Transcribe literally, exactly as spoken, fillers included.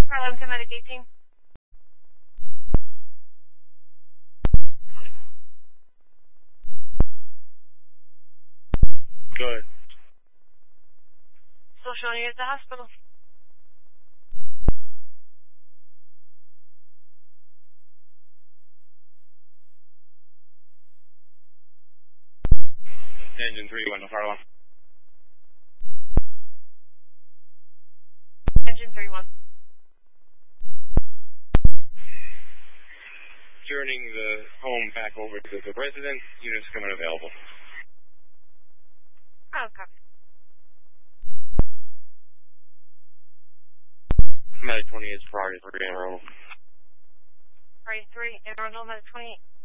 Arlington Medic eighteen. Good. Still showing you at the hospital. Engine three one to Harlem. Engine three one. Turning the home back over to the residence. Units coming available. Oh, copy. Medic twenty-eight is priority three in Arundel. Priority three, in Arundel, Medic twenty-eight.